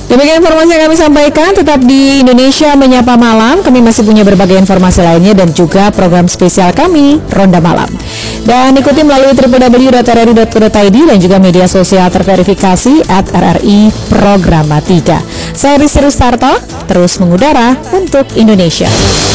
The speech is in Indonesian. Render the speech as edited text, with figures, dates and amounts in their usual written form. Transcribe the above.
Demikian informasi yang kami sampaikan. Tetap di Indonesia Menyapa Malam. Kami masih punya berbagai informasi lainnya dan juga program spesial kami, Ronda Malam. Dan ikuti melalui www.rri.co.id dan juga media sosial terverifikasi @RRI Programa 3. Saya Rizky Rustarto, terus mengudara untuk Indonesia.